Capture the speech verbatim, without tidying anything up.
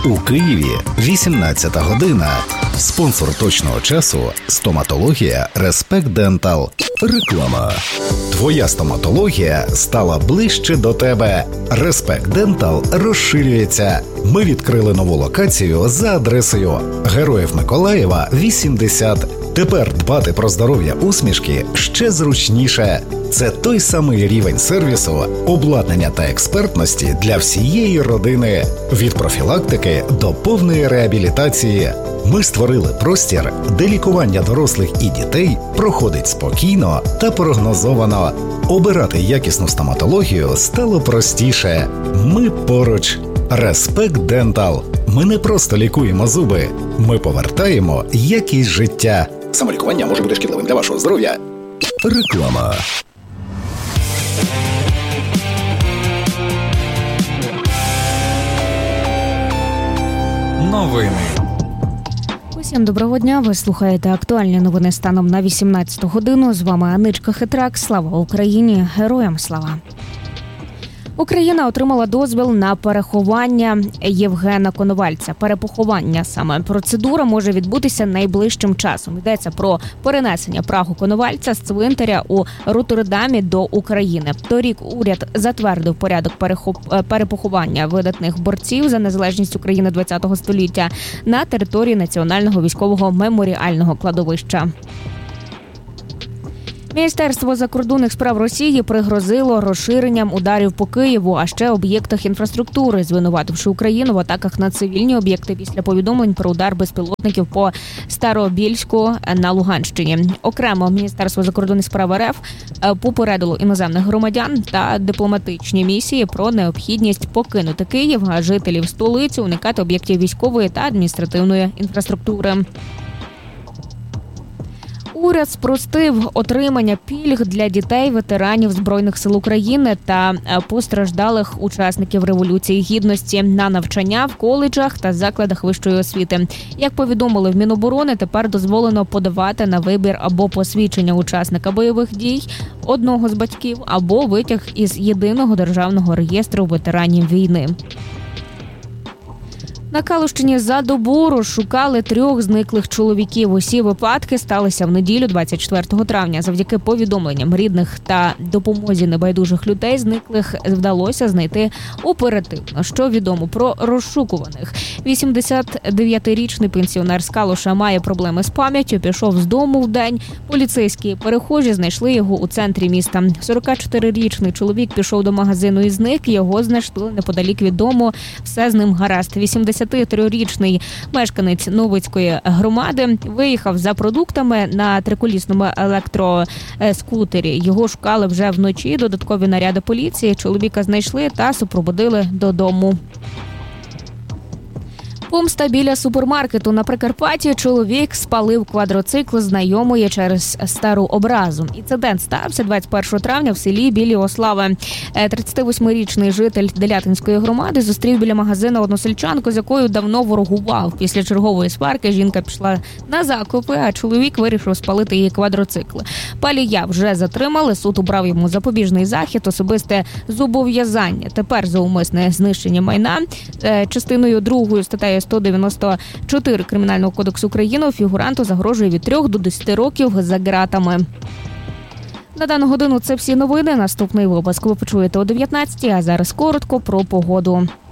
У Києві вісімнадцята година. Спонсор точного часу – стоматологія Респект Дентал. Реклама. Твоя стоматологія стала ближче до тебе. Респект Дентал розширюється. Ми відкрили нову локацію за адресою Героїв Миколаєва, вісімдесят. Тепер дбати про здоров'я усмішки ще зручніше. Це той самий рівень сервісу, обладнання та експертності для всієї родини. Від профілактики до повної реабілітації. Ми створили простір, де лікування дорослих і дітей проходить спокійно та прогнозовано. Обирати якісну стоматологію стало простіше. Ми поруч. Респект Дентал. Ми не просто лікуємо зуби. Ми повертаємо якість життя. Самолікування може бути шкідливим для вашого здоров'я. Реклама. Новини. Усім доброго дня. Ви слухаєте актуальні новини станом на вісімнадцяту годину. З вами Аничка Хитрак. Слава Україні! Героям слава! Україна отримала дозвіл на переховання Євгена Коновальця. Перепоховання саме процедура може відбутися найближчим часом. Йдеться про перенесення праху Коновальця з цвинтаря у Роттердамі до України. Торік уряд затвердив порядок перепоховання видатних борців за незалежність України ХХ століття на території Національного військового меморіального кладовища. Міністерство закордонних справ Росії пригрозило розширенням ударів по Києву, а ще об'єктах інфраструктури, звинувативши Україну в атаках на цивільні об'єкти після повідомлень про удар безпілотників по Старобільську на Луганщині. Окремо Міністерство закордонних справ РФ попередило іноземних громадян та дипломатичні місії про необхідність покинути Київ, а жителів столиці уникати об'єктів військової та адміністративної інфраструктури. Уряд спростив отримання пільг для дітей ветеранів Збройних сил України та постраждалих учасників Революції Гідності на навчання в коледжах та закладах вищої освіти. Як повідомили в Міноборони, тепер дозволено подавати на вибір або посвідчення учасника бойових дій одного з батьків, або витяг із єдиного державного реєстру ветеранів війни. На Калущині за добу розшукали трьох зниклих чоловіків. Усі випадки сталися в неділю двадцять четвертого травня. Завдяки повідомленням рідних та допомозі небайдужих людей зниклих вдалося знайти оперативно. Що відомо про розшукуваних? вісімдесятидев'ятирічний пенсіонер з Калуша має проблеми з пам'яттю, пішов з дому вдень. Поліцейські перехожі знайшли його у центрі міста. сорокачотирирічний чоловік пішов до магазину і зник. Його знайшли неподалік від дому. Все з ним гаразд. вісімдесятитрирічний мешканець Новицької громади виїхав за продуктами на триколісному електроскутері. Його шукали вже вночі. Додаткові наряди поліції. Чоловіка знайшли та супроводили додому. Помста біля супермаркету на Прикарпатті. Чоловік спалив квадроцикл знайомої через стару образу. Інцидент стався двадцять першого травня в селі Білі Ослави. тридцятивосьмирічний житель Делятинської громади зустрів біля магазину односельчанку, з якою давно ворогував. Після чергової сварки жінка пішла на закупи, а чоловік вирішив спалити її квадроцикл. Палія вже затримали, суд обрав йому запобіжний захід, особисте зобов'язання. Тепер за умисне знищення майна частиною другою статтею сто дев'яносто чотири Кримінального кодексу України фігуранту загрожує від трьох до десяти років за ґратами. На дану годину це всі новини. Наступний випуск ви почуєте о дев'ятнадцятій, а зараз коротко про погоду.